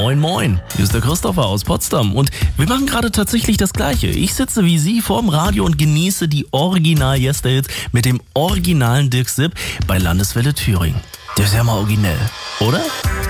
Moin Moin, hier ist der Christopher aus Potsdam und wir machen gerade tatsächlich das Gleiche. Ich sitze wie Sie vorm Radio und genieße die Original-Yesterhits mit dem originalen Dirk Sipp bei Landeswelle Thüringen. Der ist ja mal originell, oder?